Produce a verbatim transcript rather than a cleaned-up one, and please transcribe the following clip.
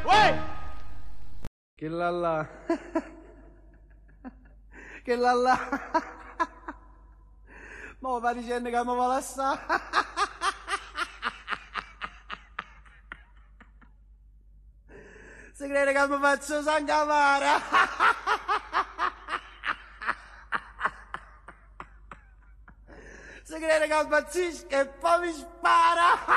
Uè! Che là là. Che là là. Mo va dicendo che mi vuole assare. Si crede che mi faccio sangamara. Si crede che impazzisco e poi mi spara.